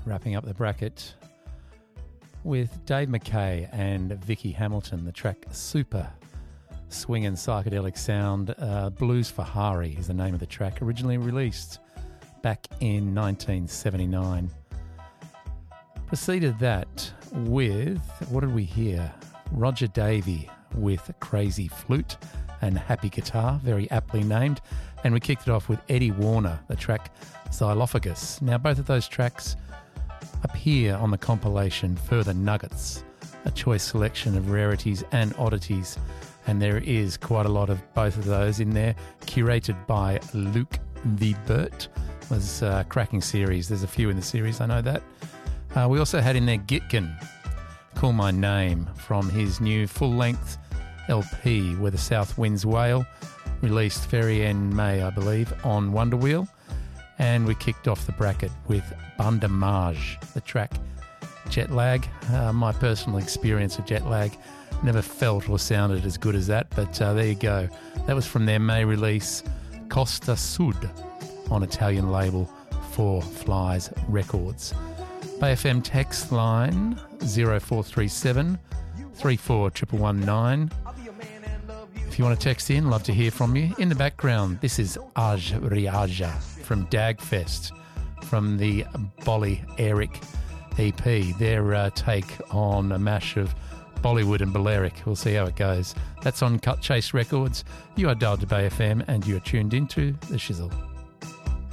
wrapping up the bracket with Dave McKay and Vicky Hamilton. The track Super, swing and psychedelic sound. Blues for Hari is the name of the track, originally released back in 1979. Preceded that with, what did we hear? Roger Davey with Crazy Flute and Happy Guitar, very aptly named. And we kicked it off with Eddie Warner, the track Xylophagus. Now, both of those tracks appear on the compilation Further Nuggets, a choice selection of rarities and oddities. And there is quite a lot of both of those in there, curated by Luke V. Burt. It was a cracking series. There's a few in the series, I know that. We also had in there Gitkin, Call My Name, from his new full-length LP, Where the South Winds Wail, released very end May, I believe, on Wonder Wheel. And we kicked off the bracket with Bandamage, the track Jet Lag. My personal experience of jet lag, never felt or sounded as good as that, but there you go. That was from their May release, Costa Sud, on Italian label Four Flies Records. BayFM text line 0437 34119. If you want to text in, love to hear from you. In the background, this is Aj Riaja from Dagfest, from the Bolly Eric EP, their take on a mash of Bollywood and Balearic. We'll see how it goes. That's on Cut Chase Records. You are dialed to BayFM and you are tuned into The Shizzle.